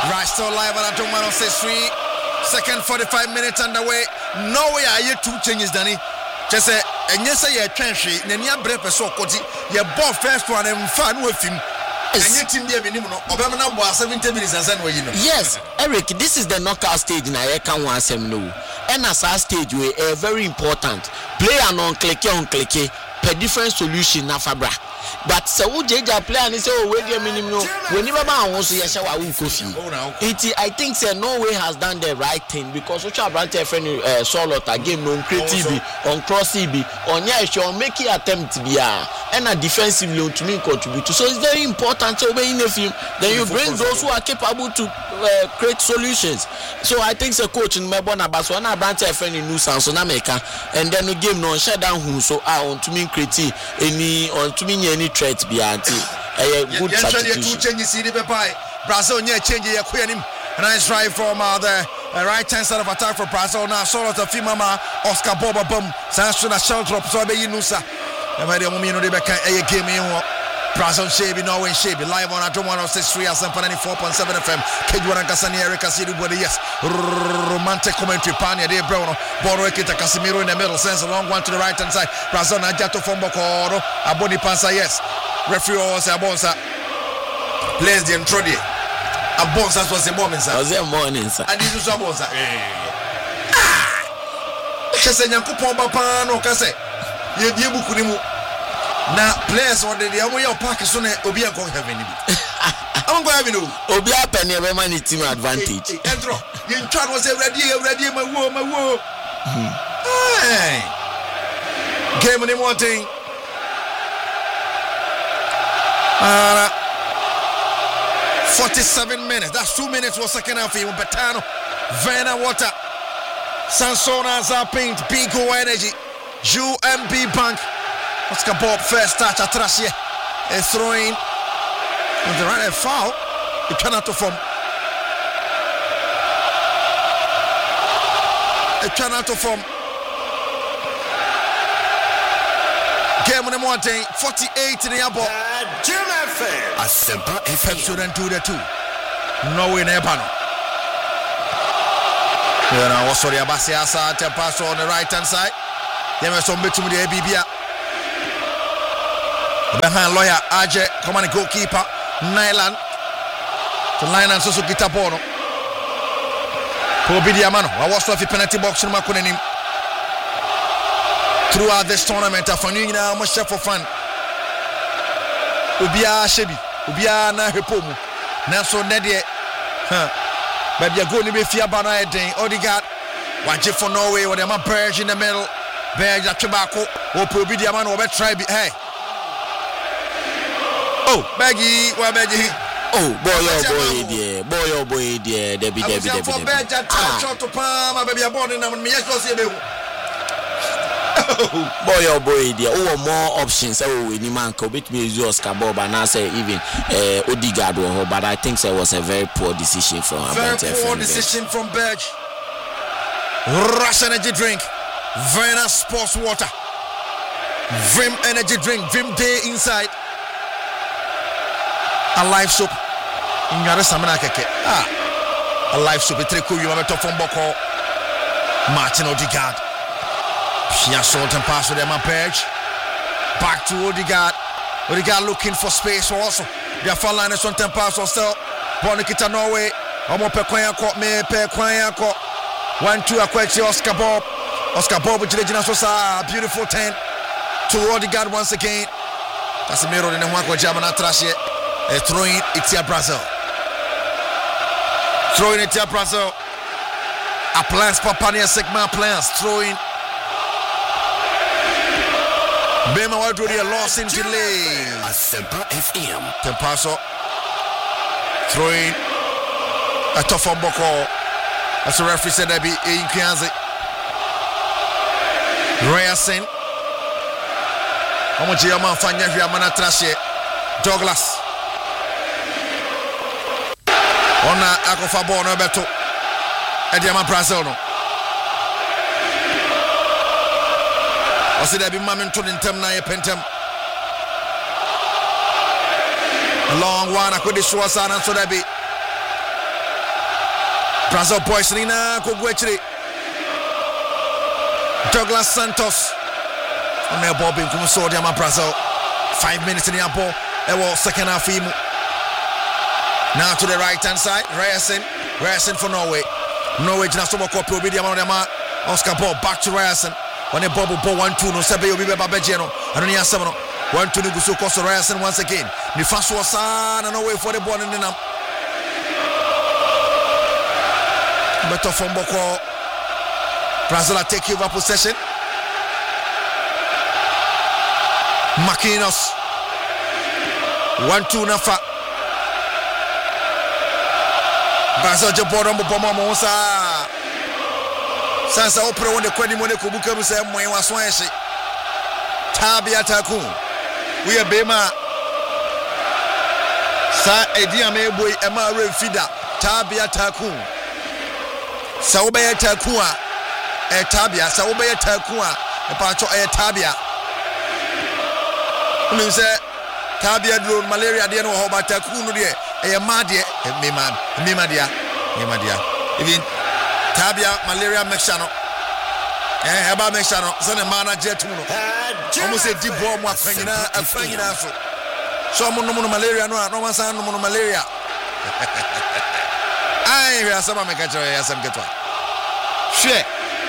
Right, still live on Atom 106.3. Second 45 minutes underway. Norway are here 2 changes, Danny. Just say, and yes, I had Transhi, and you break a so cosy. You bought first one and fun with him. Yes. Yes, Eric, this is the knockout stage. Now I can want some no. And as our stage, we are very important. Play an on clicky per different solution na fabra. But so Jaja play and say, oh, wait a minimum. Whenever I want to yes, I will coffee. I think say Norway has done the right thing because we have brand friend solo game no creative on cross CB on yes, you make it attempt to be and a defensively to me contribute. So it's very important to be in the film. Then you bring those who are capable to create solutions. So I think the coach in Melbourne about one brand friend in New South America and then the game no shut down who so on to me create any on to me any threat behind it. A good substitution. Brazil near changing your queen. Nice drive from the right hand side of attack for Brazil. Now solo to Fimama Oscar Boba Bum Sansuna shell drop so be Nusa. And by the moment they back a game in Brazil Shaby, Norway Shaby, live on Atom 106.3 as 4.7 FM. Kedwana Kasani Erica City body, yes. Romantic commentary, Pania de Bruno, Borokita Casimiro in the middle, sends a long one to the right hand side. Brazil Najato from Bocoro, Aboni Pansa, yes. Referee Osa Abonsa plays the Introdi. Abonsa was the moment, sir. Was the morning, sir. And this is Abonsa. Chesenyanku Pomba Pano Kase. Yebu Kunimu. Now, players on the way of Pakistan, Obia go have any. I'm going to have Obia Penny ever money team advantage. Andrew, you try was ready, my war. Hey, game on the one thing. 47 minutes. That's 2 minutes for second half. Betano, Vena Water, Sansona Zapint, Bigo Energy, UMB Bank. Oscar Bob first touch at Trashie. A throwing. On the right, a foul. It cannot perform. Game on the morning, 48 in the airport. Jim FM. Asempa FM. Student 2 the 2. Norway Nepano. You know, what's the Abasi Asa pass on the right hand side. There was some bit to the ABBA. Behind lawyer Aje, command goalkeeper Nyland. To line and Susu Gitabono. Pobidiamano. I was off the penalty box in Makunenim. Throughout this tournament, I'm now much for fun. Ubia Shebi, Ubia na Hepomu. Naso Nedie. Baby, you're going to be Fiabana Edin. Odegaard. Watch it for Norway with them a Berge in the middle. Berge at Tobacco. Or Pobidiamano over try. Hey. Oh, Baggy, where Baggy? Oh, boy, dear, Debbie. For Berge at Shot to Palma, baby, I'm born in them. Boy, dear. Oh, more options. Oh, any man could beat me use Oscar Bob and I say even Odegaard, but I think it was a very poor decision from Berge. Rush energy drink, Vena Sports Water, Vim energy drink, Vim Day inside. A live soup. In your Samana Keke. A live soup. It's cool. You have a top from Boko. Martin Odegaard. Pia salt and pass with them a Berge. Back to Odegaard. Odegaard looking for space also. Their far line is on 10 pass or so. Bonikita Norway. Omo Pekwanya Court. Me Pekwanya Court. 1-2 Akwechi Oscar Bob. Oscar Bob with Legina Sosa. Beautiful 10. To Odegaard once again. That's the mirror in the Wanko Jamana Trashie. Throwing it here Brazil. A plans Papania Sigma plans. Throwing. Bema Wadrudi a loss in delay. Asempa FM. Tempaso. Throwing. A tough on Boko. As the referee said, that be in Kianzi. Rayerson. Omojiyama Fanya Yamana Trashe. Douglas. Ona Akofa Bono Beto. Ediama Brazil no. Wasi there be mamin to them na ye pentem. Long one akodi Shuasana so there be. Brazil boys nina kogwechiri Douglas Santos on the ball being so diama Brazil 5 minutes in the ball second half him now to the right hand side Ryerson for Norway just over copy obi diama Oscar ball back to Ryerson when the ball 1-2 no sebe obi be babejeno anoni asem no 1-2 no guso koso Ryerson once again ni faso sana no way for the ball in the better from Boko. Brazil are taking over possession. Marquinhos 1-2 nafa. Brazil jabora mboma monsa. Sasa opera wonde kwani mone kubuka mu se mwen waso enhye. Tabia Takun. We bema. Sa edi ameboy ema refida. Tabia Takun. Sa obeye Takun a Tabia, sa obeye Takun a pacho Tabia. Unu se Tabia drone malaria de no ho ba Takun no de e made Mimadia. Even Tabia malaria mixture no. Eba mixture no so ne manager tu no. Omo se di ball mu afanyina so. So mo no malaria no man san no malaria. Ai we asama me kacho ya sam ketwa. Hwe.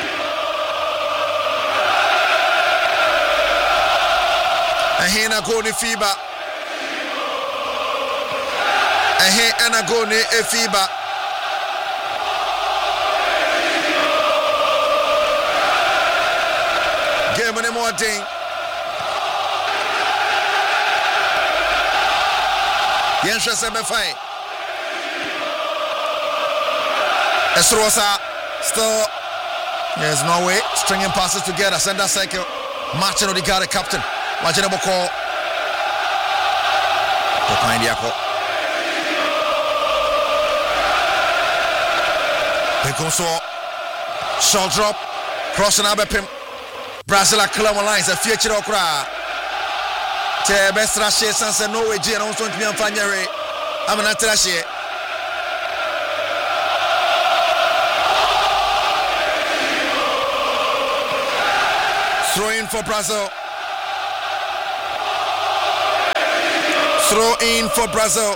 Ahena go ni FIBA. Ahena go ni FIBA. Game any more thing. Yensha sebe fine. Estrosa still there's no way stringing passes together send that cycle Martin Odegaard captain watching the call behind Yako Pekoso short drop crossing Abepim Brazil Kalama lines a future okra te best rashe sanse no way G and also to be amfanyere amana trashe throw in for Brazil. Throw in for Brazil.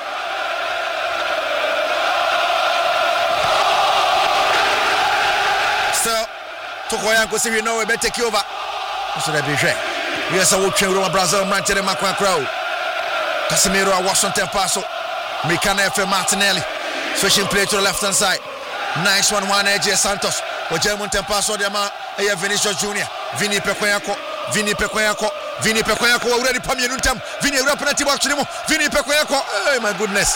Still, Tokoya go see we know we better take over. So that be fair. Yes, I will train with Brazil, Manchester Macron crowd. Casemiro, Washington Paso. Mekana F. Martinelli. Switching play to the left hand side. Nice one, AJ Santos. German Tempaso de ma Vinicius Junior. Vini Pekoyako already Pamian Untam. Vini Rapanati Bakchimo. Vini Pekoyako. Oh my goodness.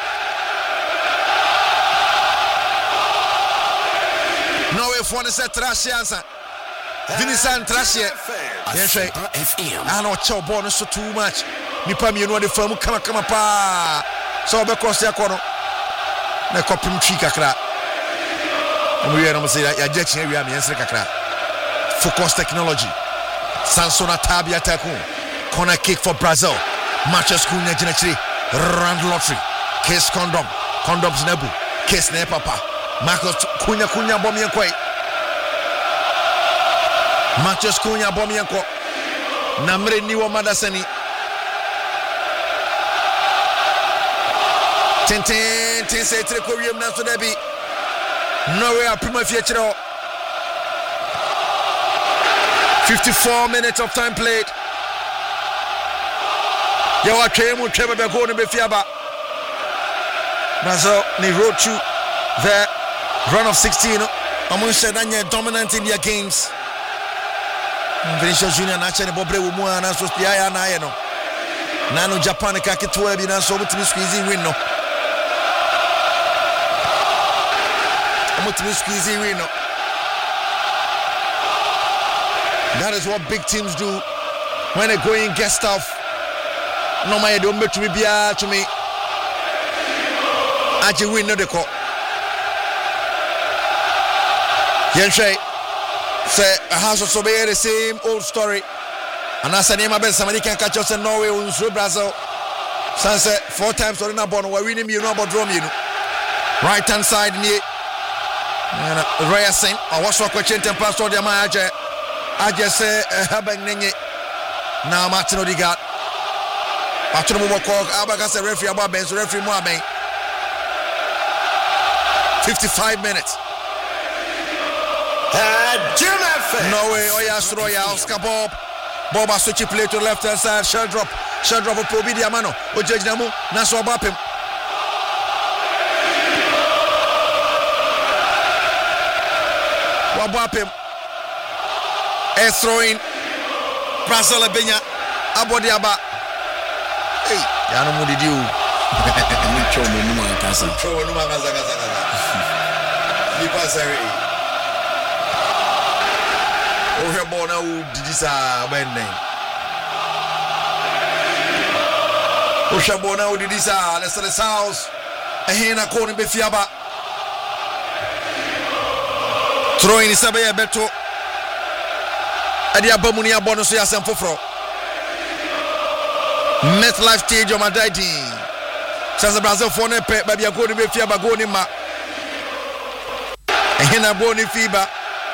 No way for one set Trashiansa. Vini San Trashia. Yes, I know Chow bonus so too much. Nipamian one the firm come pa. So because they are corner. Na kopim chikakra. We are say that Jackson we are kakra. Focus technology. Sansona Tabia Takun. Corner kick for Brazil. Matches Cunha Genetri. Round lottery. Case condom. Condoms Nebu. Case ne papa. Marcus Cunha Bomianko. Matches Cunha Bomianko. Namre Niwa Madasani. Tintin say Tricorium Naso Debi. Norway are prima future. 54 minutes of time played. Yawa Chemu Cheba Begone Befiaba. Brazil ni road to the run of 16. Among Daniel dominant in their games. Vinicius Junior Nacha and Bobre Umua and Asos Piaya Nayano. Nano Japan Kakitwa Bina so to be squeezing win. That is what big teams do when they go and get stuff. No matter don't make to me to me. Aji win no the call. Yenshay say a house of Sobey the same old story. And as a name of somebody can catch us in Norway or Brazil. Sunset 4 times or in a bond where winning you know about drum you know. Right hand side near Racing, I was watching Temple Store. I just say, Habang now Martin Odegaard. After the moment, Abagas a referee about Benz, referee Moabe. 55 minutes. Norway, Oyas Oscar Bob. Boba switch play to the left hand side. Shell drop of Probidia Mano. Ojej Namu, Naso Bapim. Wabapim. A throwing. Brazil Benya. Abodiaba. Hey, Yano Mudidu. Bona Udisa Bene Ushabona Udisa, let's the house. A hena corner Befiaba throwing Isabella Beto Adia Bamunia bonus Yasam Fofro MetLife Stadium Adaiti Sansa Brazil phone pet baby go to Befiaba go in ma a hena boni fiba.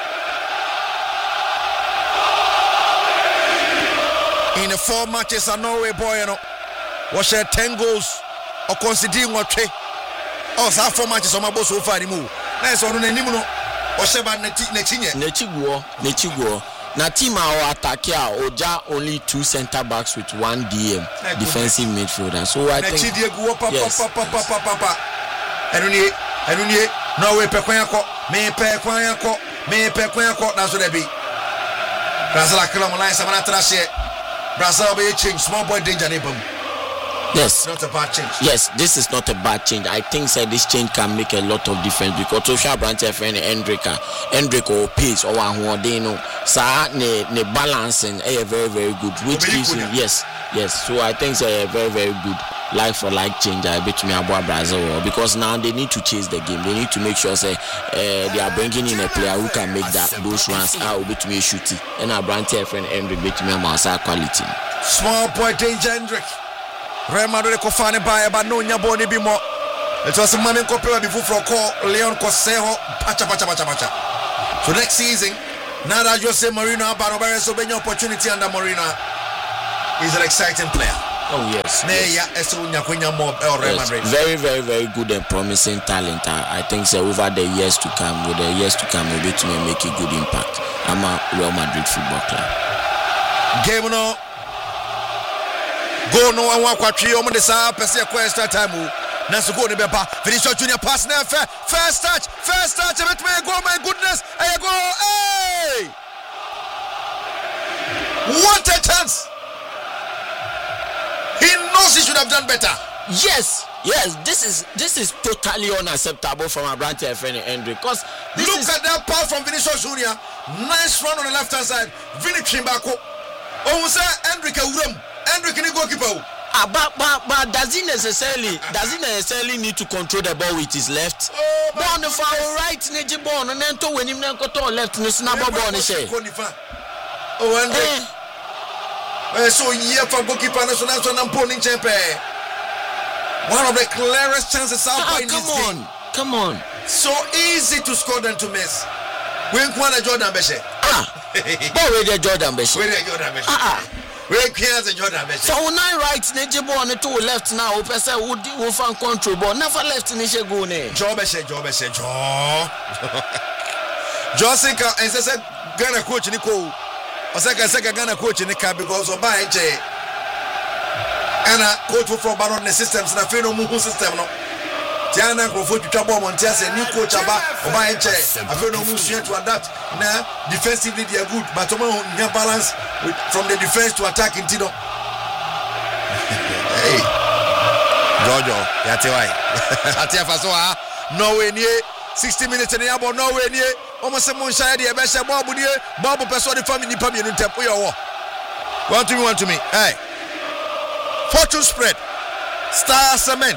In the 4 matches, a Norway boy, was 10 goals or considering what trade. Also, 4 matches on my boss so far. Nice on the Nimuno or Seban Netiguo. Natima or Atakia Oja only 2 center backs with 1 DM defensive midfielder. So I think yes. Norway Pequayako, me Pequayako, that's what they be. Brazil Kalamala Samanatrashe. Brazil be a change, small boy danger neighbor. Yes. Not a bad change. Yes, this is not a bad change. I think this change can make a lot of difference because Tosha Brandt friend Hendrick or Pace or one who they know sa ne balancing a very very good, which gives him yes. So I think it's a very very good like for like change I bet me about Brazil because now they need to chase the game. They need to make sure they are bringing in a player who can make those runs out bet me shooty. And our Brandt friend Hendrick bet me about quality. Small boy danger Hendrick. Real Madrid ko fane ba ba no nya boni bi mo. It was mame ko pe before for call Leon Consejo pacha. So next season, now that Jose Mourinho Barbares so any opportunity under Mourinho is an exciting player. Oh yes. Yes. Very very very good and promising talent. I think so over the years to come, we'll be to make a good impact. I'm a Real Madrid Football Club. Game no. Go no one kwatwi omo de sa pese extra time na so go ne bepa Vinicius Junior pass na first touch let me go, my goodness, I go, hey, what a chance. He knows he should have done better. Yes, this is totally unacceptable from our Brandt friend Hendrick because look at that pass from Vinicius Junior. Nice run on the left hand side. Vinicius Chimbako. Oh, say Hendrick Awuram. Hendrick ni goalkeeper. But does he necessarily need to control the ball with his left? Ball the foul right, neji ball, and then to when him go to left, no snap ball ni share. Oh, Hendrick. So yeah, for goalkeeper national so nampo champion. One of the clearest chances out by in this game. Come on. So easy to score than to miss. When Kwana Jordan Beshe. But where Jordan Beshe? So now right nejibo on the two left now person who fan control but never left ni she go ne Joe Josika and say Ghana coach ni ko o say Ghana coach ni ka because oba eje ana coach from Baron the systems na fe no mu system no Tiana go for twitwa ball monte say new coach aba oba eje afi no mu sua to adapt na defensively they are good but omo nya balance from the defense to attack intino. Hey Jojo yate why atia faso Norway nie 60 minutes ni abo Norway nie omo se mon share de be se bobu nie bobu person de family nipa mienu ntem yo wo want to me hey fortune spread star cement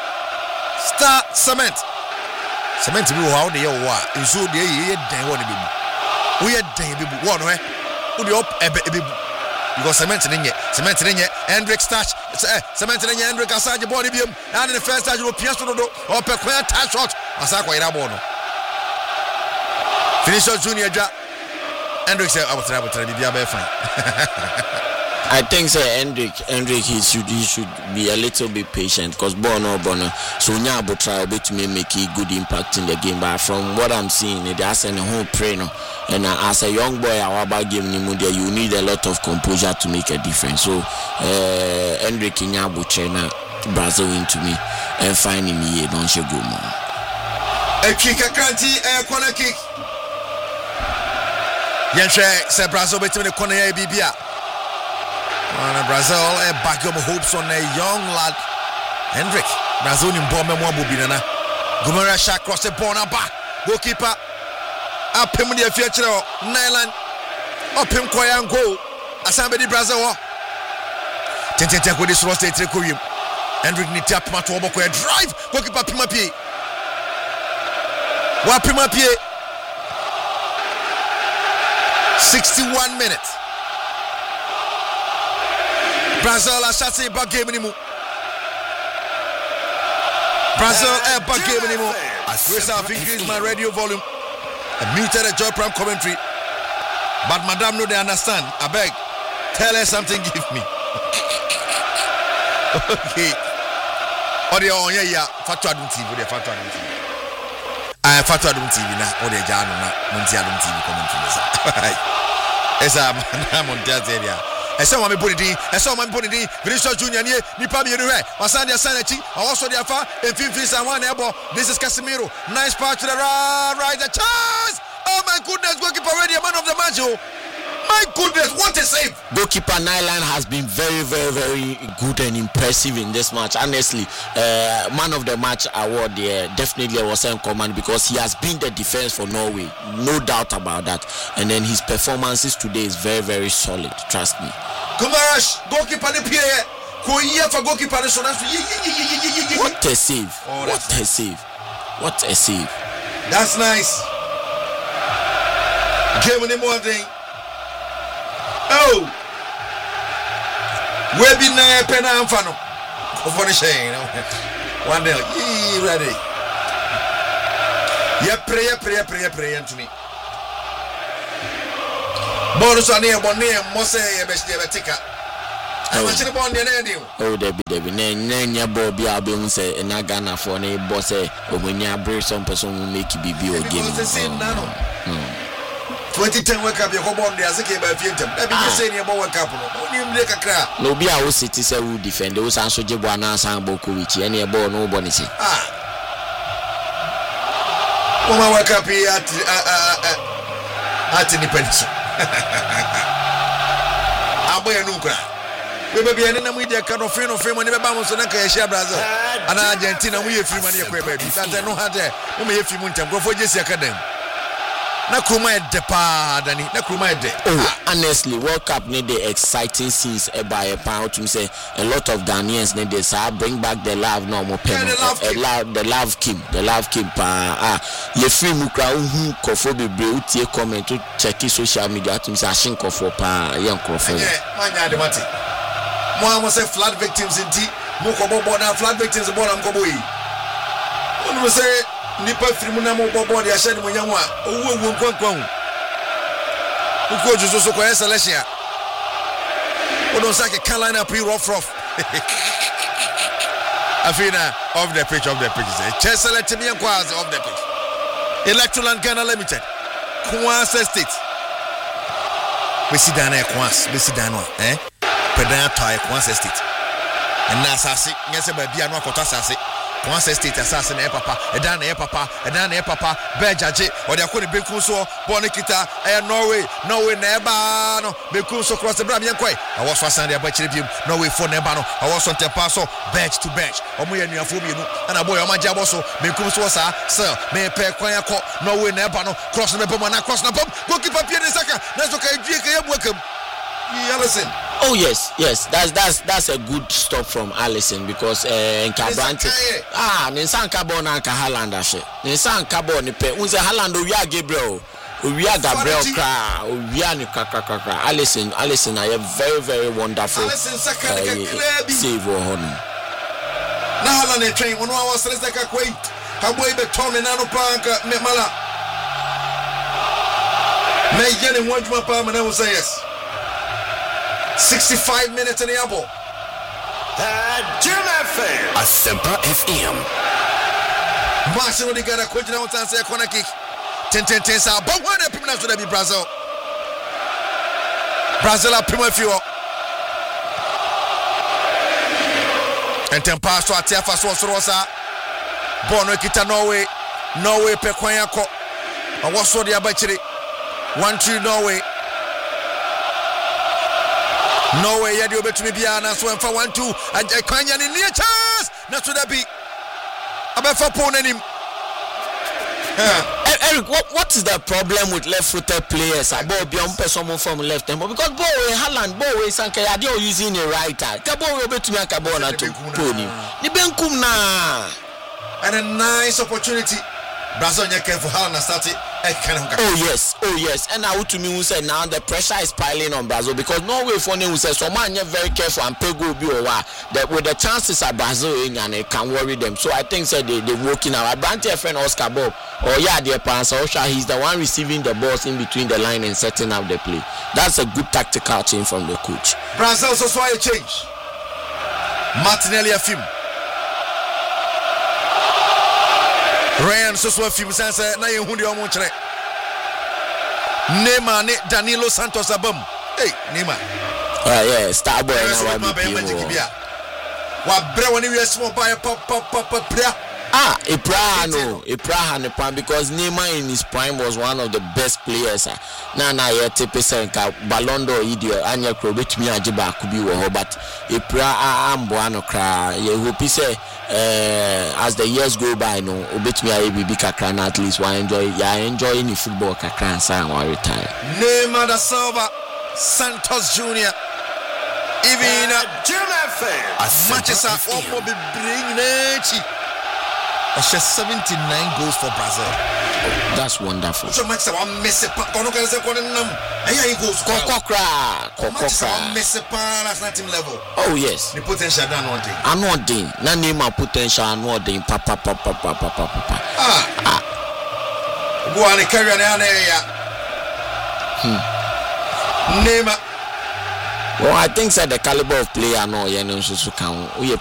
bi wo ha de ye wo a nso de ye den wo ne bi wo ye den bi wo no wo de up ebe because cement nenye Hendrick touch cement nenye Hendrick asaje ball ni biam and the first touch no piaso do or pe kwan touch shot asa kwa ira ball no Vinicius Junior Hendrick said I was trying to be fine. I think Hendrick he should be a little bit patient because Bono so Nyabo try a bit to make a good impact in the game, but from what I'm seeing it has a whole prayer no. And as a young boy our game you need a lot of composure to make a difference. So Hendrick Nyabo China Brazil into me and finding me don't she go more. A kick a canty a corner kick. Yenche say Brazil between the corner Bibia. Brazil back up hopes on a young lad Hendrick. Brazil in bomb and Bobina. Gumara shot cross the corner back. Goalkeeper up him the future Nyland up him Koyan goal. Asambedi Brazil. Tente with this roster Kurium. Hendrick ni tap Matobo drive. Goalkeeper Pimapi. Wa Pimapi. 61 minutes. Brazil a shot back game anymore. Brazil a back game anymore. Grace have increased my radio volume. I muted the Joy Prime commentary. But madam no they understand. I beg. Tell her something, give me. Okay. Audio on yeah. Fatwa Adum TV. Fatwa Adum TV. I Fatwa Adum TV na. Audio Jano na. Munti Adum TV commentary. Esa madam on that area. I saw my body, Vinicius Junior, Nipa Yure, Wasandi Sanity, also the Afa, and 50 and 1 elbow. This is Casemiro. Nice part to the right, the chance. Oh my goodness, goalkeeper already a man of the match. My goodness, what a save! Goalkeeper Nyland has been very, very, very good and impressive in this match. Honestly, man of the match award there definitely was in command because he has been the defense for Norway, no doubt about that. And then his performances today is very, very solid. Trust me. Gumarash, goalkeeper the Pierre, for goalkeeper the What a save! What a save! What a save! That's nice. Game in the morning. Oh, we be na pena amfano. For the shame, one day, ready. Pray to me. Bonus on here, one name, Mose, Bestia. Oh, Debbie, Nanya Bobby Album say, and Nagana for a boss, or when you bring some person who make you be or game. 2010 wake up your home on the Azaki by Fientum. Let me just say about one couple. Only make a crowd. No be our city say who defend those answer Jebwana San Bokuichi, any about no bonus. Woman wake up here at Independence. Aboyanuka. We may be an enemy, their kind of friend of fame when never bounce on a Brazil. And Argentina, we have free money, baby. That's no harder. We may have few go for Jesse Academy. Honestly, World Cup need the exciting scenes by a pound to say a lot of Ghanaians need this. Bring back the love no more pen. The love Kim. You free mukra who kofobi breutie comment to check social media to say shin kofo pa young kofo. Manya de mate. Mo am say flood victims in tea. Mo ko bobo na flood victims born am ko boy. Onu say Nipa Frimuna Mobo, the Ashen Munyama, who won't come. Who could you so call Celestia? Who don't like a Carolina P. Rough. Afina of the pitch. Chesela Timmy and Quaz of the pitch. Electroland Ghana Limited. Kwasa State. We see Dana Quas, Bessidano, Pedanta Kwasa State. And Nasasi, yes, by Biano Cotasasi. Once state assassin papa, a dan papa, Bejaji, or they couldn't be Kunso, Bonikita, and Norway, Nebano, Bekunso cross the Bramian Quay. I was for Sunday about Chiribium, Norway for Nebano, I was on Tempaso, bench to bench, or Muya Fubian, and a boy on my job also, Bekunso, sir, may pay Quayako, Norway Nebano, cross the Pumana, cross the pump, go keep up here in a second. That's okay, welcome. Allison. Oh yes, that's a good stop from Allison because Nkabrante Ninsan Carbon and Haaland ashe. Ninsan Carbon ni pe unze Haaland owia Gabriel kra owia ni kaka Allison are very very wonderful save on. Na Haaland train ono wa stress ka kwai. Ka boy be turn na no panka me mala. May Yenny want my palm and I will say yes. 65 minutes in the apple. Jim FM. Asempa FM. Marshall de got a question out and say corner kick. 10 sa but when the people should be Brazil. Brazil are prima few. And 10 pass to Atiafa Sosa. Bono kita Norway pe kwanyako. And what's so the abachiri 1-2 Norway yadi obetumi bia na so emfa 1-2 kwanya ni near chance na to that be abefa pon anim. Eric, what is the problem with left-footed players? About beyond someone from left hand, because Bowe Haaland, Bowe Sanka, they are using a right hand. Kabo obetumi akabona to pony. Ni benkum na. And a nice opportunity. Brazil for Haaland started. Oh yes, and I would to me who said now the pressure is piling on Brazil because Norway for who says so man, you're very careful and pay go be that with the chances at Brazil and it can worry them. So I think said they're working out. I brand your friend Oscar Bob. Oh yeah, dear Pansa Osha, he's the one receiving the balls in between the line and setting up the play. That's a good tactical change from the coach. Brazil also saw a change. Martinelli a film. Ryan so a few sense na ye hundi omo kire. Neymar ne Danilo Santos abam. Hey, Neymar. Yeah, star boy na wa be. Wa bre woni we small boy pop prayer. Ibrahim Pan because Neymar in his prime was one of the best players. Na ye tepe ka Ballon d'Or idio anya kro betumi ajiba akubi wo but Ibrahim ambo kra ye hope say as the years go by no obetumi ayi kakra na at least enjoy the football kakra and say I retire. Neymar da Silva Santos Jr. Even Manchester Opo be bring nechi. 79 goals for Brazil. That's wonderful. So much one miss it. Kono can say kono nam. Aya goals. Kokokra. Miss it national team level. Oh yes. The potential done one thing. Anodin. Na Neymar potential anodin. Papa. Go on carry on area. Neymar. Well, I think said the caliber of player no you know so can we